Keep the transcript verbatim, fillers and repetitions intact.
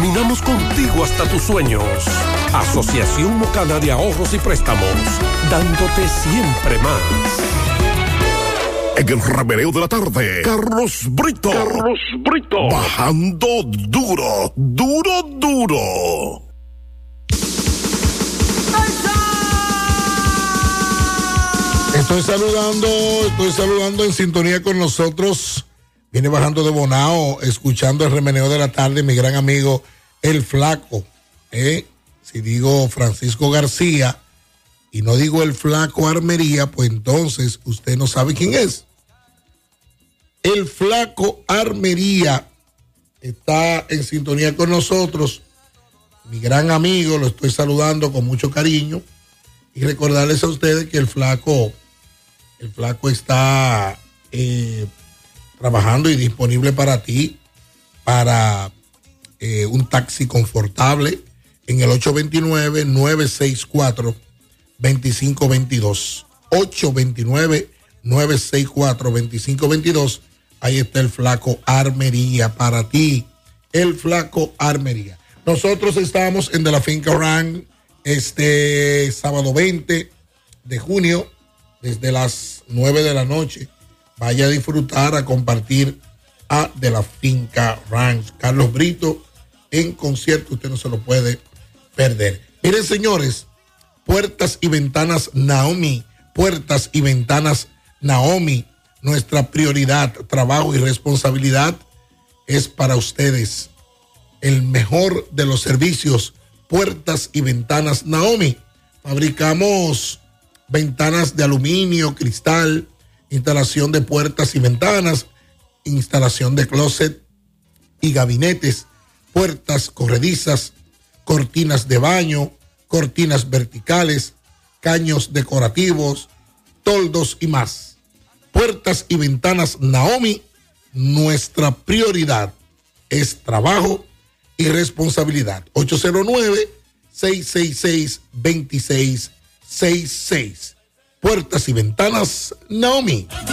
Caminamos contigo hasta tus sueños. Asociación Mocana de Ahorros y Préstamos, dándote siempre más. En el remeneo de la tarde, Carlos Brito. Carlos Brito. Bajando duro, duro, duro. Estoy saludando, estoy saludando en sintonía con nosotros. Viene bajando de Bonao, escuchando el remeneo de la tarde, mi gran amigo El Flaco. ¿eh? Si digo Francisco García y no digo El Flaco Armería, pues entonces usted no sabe quién es. El Flaco Armería está en sintonía con nosotros. Mi gran amigo, lo estoy saludando con mucho cariño. Y recordarles a ustedes que el Flaco, el Flaco está eh, trabajando y disponible para ti, para eh, un taxi confortable en el ocho dos nueve, nueve seis cuatro, dos cinco dos dos. ocho dos nueve, nueve seis cuatro, dos cinco dos dos. Ahí está el Flaco Armería para ti. El Flaco Armería. Nosotros estamos en De la Finca Ranch este sábado veinte de junio, desde las nueve de la noche. Vaya a disfrutar, a compartir a De la Finca Ranch. Carlos Brito en concierto, usted no se lo puede perder. Miren, señores, Puertas y Ventanas Naomi, Puertas y Ventanas Naomi, nuestra prioridad, trabajo y responsabilidad es para ustedes. El mejor de los servicios, Puertas y Ventanas Naomi. Fabricamos ventanas de aluminio, cristal, instalación de puertas y ventanas, instalación de closet y gabinetes, puertas corredizas, cortinas de baño, cortinas verticales, caños decorativos, toldos y más. Puertas y Ventanas Naomi, nuestra prioridad es trabajo y responsabilidad. ocho cero nueve, seis seis seis, dos seis seis seis. Puertas y Ventanas Naomi.